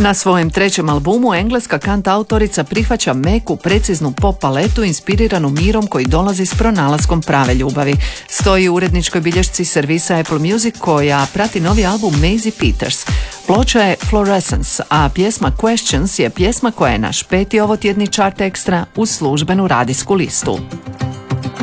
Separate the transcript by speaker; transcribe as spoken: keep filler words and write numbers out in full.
Speaker 1: Na svojem trećem albumu engleska kantautorica prihvaća meku, preciznu pop paletu inspiriranu mirom koji dolazi s pronalaskom prave ljubavi. Stoji u uredničkoj bilješci servisa Apple Music koja prati novi album Maisie Peters. Ploča je Fluorescence, a pjesma Questions je pjesma koja je naš peti ovotjedni chart ekstra uz službenu radijsku listu.